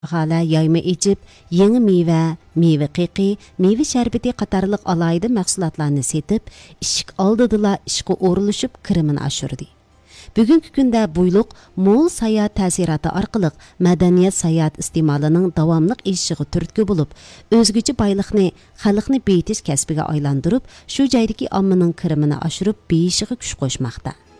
G'ala yayma içib, yangi meva qiqi, meva sharbati qatorliq alayda mahsulotlarni setib, ishik oldidila ishqa o'rilishib kirimini oshirdi. Bugungi kunda buyluq mo'l sayohat ta'siroti orqali madaniyat sayohat iste'molining davomli eshishiga turtki bo'lib, o'zgacha boyliqni xalqni betish kasbiga aylantirib, shu joydagi ommaning kirimini oshirib, beyishiga kuch qo'shmoqda.